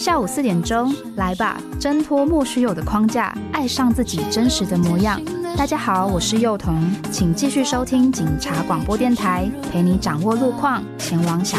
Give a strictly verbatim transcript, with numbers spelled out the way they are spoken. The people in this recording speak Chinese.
下午四点钟，来吧，挣脱莫须有的框架，爱上自己真实的模样。大家好，我是幼童，请继续收听警察广播电台，陪你掌握路况，前往想